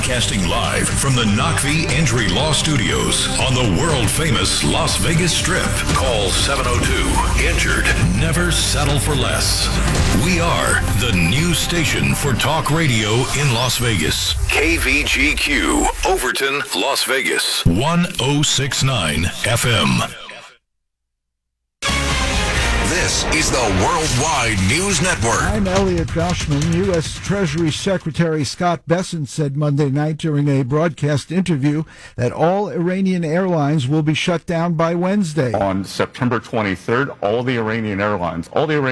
Broadcasting live from the Knockvey Entry Law Studios on the world-famous Las Vegas Strip. Call 702-INJURED. Never settle for less. We are the new station for talk radio in Las Vegas. KVGQ, Overton, Las Vegas. 1069 FM. This is the Worldwide News Network. I'm Elliot Goshman. U.S. Treasury Secretary Scott Bessent said Monday night during a broadcast interview that all Iranian airlines will be shut down by Wednesday. On September 23rd, all the Iranian airlines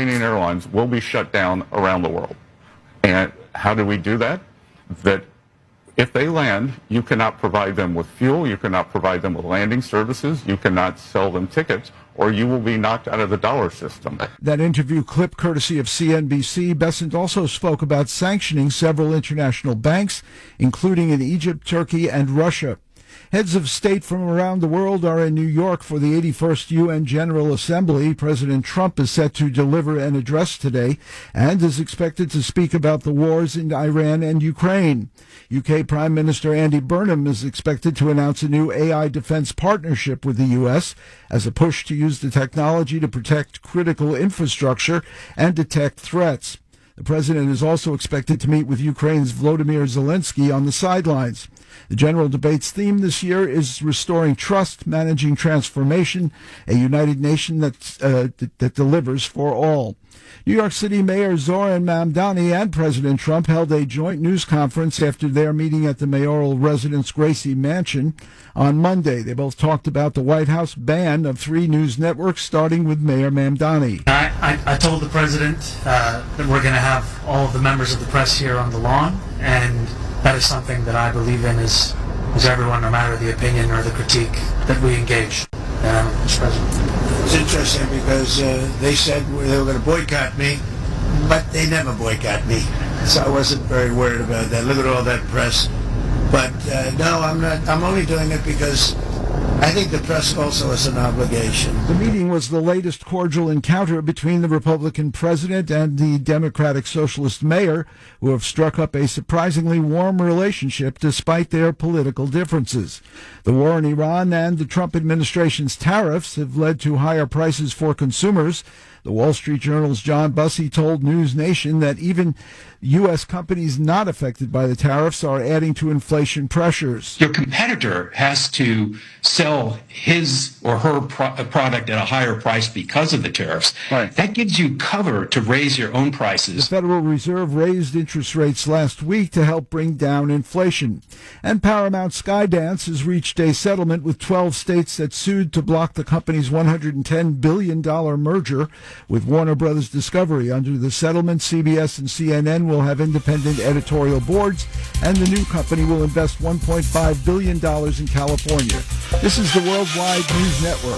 will be shut down around the world. And how do we do that? That if they land, you cannot provide them with fuel, you cannot provide them with landing services, you cannot sell them tickets, or you will be knocked out of the dollar system. That interview clip courtesy of CNBC. Bessent also spoke about sanctioning several international banks, including in Egypt, Turkey, and Russia. Heads of state from around the world are in New York for the 81st UN General Assembly. President Trump is set to deliver an address today and is expected to speak about the wars in Iran and Ukraine. UK Prime Minister Andy Burnham is expected to announce a new AI defense partnership with the U.S. as a push to use the technology to protect critical infrastructure and detect threats. The president is also expected to meet with Ukraine's Volodymyr Zelensky on the sidelines. The general debate's theme this year is restoring trust, managing transformation, a united nation that delivers for all. New York City Mayor Zoran Mamdani and President Trump held a joint news conference after their meeting at the mayoral residence Gracie Mansion on Monday. They both talked about the White House ban of 3 news networks, starting with Mayor Mamdani. I told the president that we're going to have all of the members of the press here on the lawn, and that is something that I believe in as everyone, no matter the opinion or the critique, that we engage, Mr. President. It's interesting because they said they were going to boycott me, but they never boycott me. So I wasn't very worried about that. Look at all that press. But no, I'm not. I'm only doing it because I think the press also has an obligation. The meeting was the latest cordial encounter between the Republican president and the Democratic Socialist mayor, who have struck up a surprisingly warm relationship despite their political differences. The war in Iran and the Trump administration's tariffs have led to higher prices for consumers. The Wall Street Journal's John Bussey told News Nation that even U.S. companies not affected by the tariffs are adding to inflation pressures. Your competitor has to sell his or her product at a higher price because of the tariffs. Right. That gives you cover to raise your own prices. The Federal Reserve raised interest rates last week to help bring down inflation. And Paramount Skydance has reached a settlement with 12 states that sued to block the company's $110 billion merger with Warner Brothers Discovery. Under the settlement, CBS and CNN will have independent editorial boards, and the new company will invest $1.5 billion in California. This is the Worldwide News Network.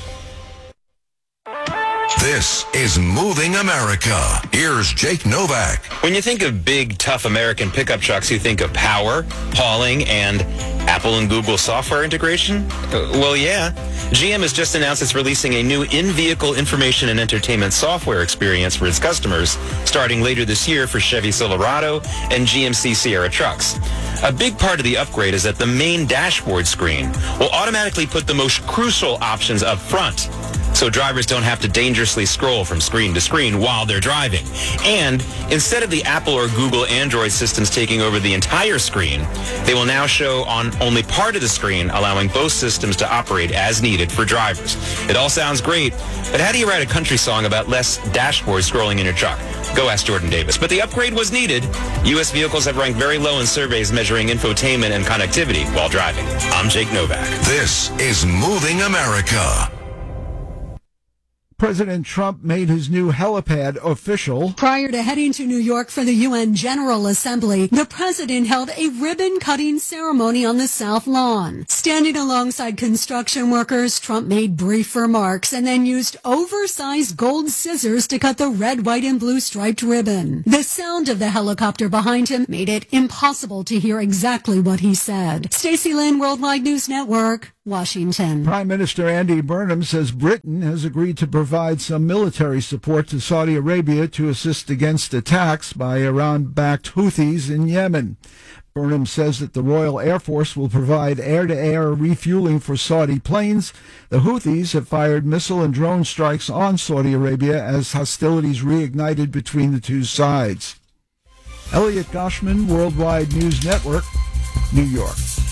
This is Moving America. Here's Jake Novak. When you think of big, tough American pickup trucks, you think of power, hauling, and Apple and Google software integration? Well, yeah. GM has just announced it's releasing a new in-vehicle information and entertainment software experience for its customers starting later this year for Chevy Silverado and GMC Sierra trucks. A big part of the upgrade is that the main dashboard screen will automatically put the most crucial options up front, so drivers don't have to dangerously scroll from screen to screen while they're driving. And instead of the Apple or Google Android systems taking over the entire screen, they will now show on only part of the screen, allowing both systems to operate as needed for drivers. It all sounds great, but how do you write a country song about less dashboard scrolling in your truck? Go ask Jordan Davis. But the upgrade was needed. U.S. vehicles have ranked very low in surveys measuring infotainment and connectivity while driving. I'm Jake Novak. This is Moving America. President Trump made his new helipad official. Prior to heading to New York for the UN General Assembly, the president held a ribbon-cutting ceremony on the South Lawn. Standing alongside construction workers, Trump made brief remarks and then used oversized gold scissors to cut the red, white, and blue striped ribbon. The sound of the helicopter behind him made it impossible to hear exactly what he said. Stacey Lynn, Worldwide News Network, Washington. Prime Minister Andy Burnham says Britain has agreed to provide some military support to Saudi Arabia to assist against attacks by Iran-backed Houthis in Yemen. Burnham says that the Royal Air Force will provide air-to-air refueling for Saudi planes. The Houthis have fired missile and drone strikes on Saudi Arabia as hostilities reignited between the two sides. Elliot Goshman, Worldwide News Network, New York.